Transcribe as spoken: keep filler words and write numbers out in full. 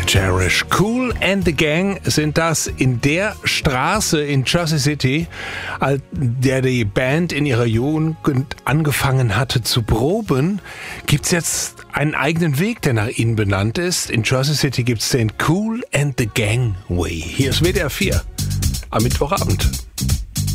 Cherish. Kool and the Gang sind das. In der Straße in Jersey City, als der die Band in ihrer Jugend angefangen hatte zu proben, gibt es jetzt einen eigenen Weg, der nach ihnen benannt ist. In Jersey City gibt es den Kool and the Gang Way. Hier ist W D R vier am Mittwochabend.